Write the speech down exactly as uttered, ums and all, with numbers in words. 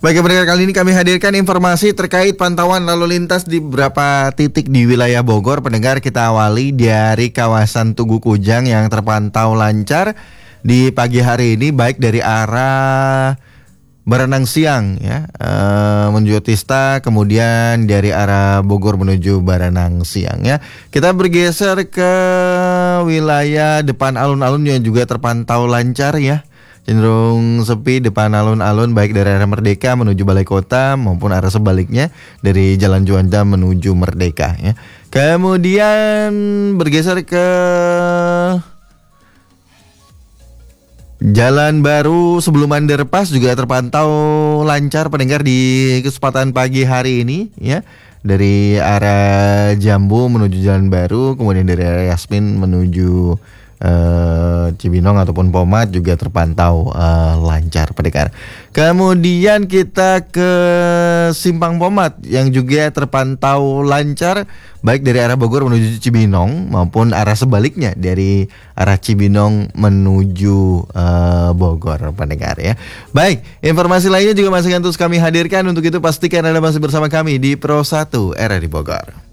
Baik, pendengar, kali ini kami hadirkan informasi terkait pantauan lalu lintas di beberapa titik di wilayah Bogor. Pendengar, kita awali dari kawasan Tugu Kujang yang terpantau lancar di pagi hari ini, baik dari arah Baranang Siang ya e, menuju Tista, kemudian dari arah Bogor menuju Baranang Siang ya. Kita bergeser ke wilayah depan alun-alun yang juga terpantau lancar ya. Cenderung sepi depan alun-alun, baik dari arah Merdeka menuju Balai Kota maupun arah sebaliknya dari Jalan Juanda menuju Merdeka ya. Kemudian bergeser ke Jalan Baru sebelum underpass juga terpantau lancar, pendengar, di kesempatan pagi hari ini ya. Dari arah Jambu menuju Jalan Baru, kemudian dari arah Yasmin menuju Uh, Cibinong ataupun Pomat juga terpantau uh, lancar, pendengar. Kemudian kita ke Simpang Pomat yang juga terpantau lancar, baik dari arah Bogor menuju Cibinong maupun arah sebaliknya dari arah Cibinong menuju uh, Bogor, pendengar ya. Baik, informasi lainnya juga masih akan terus kami hadirkan. Untuk itu pastikan Anda masih bersama kami di Pro satu R R I Bogor.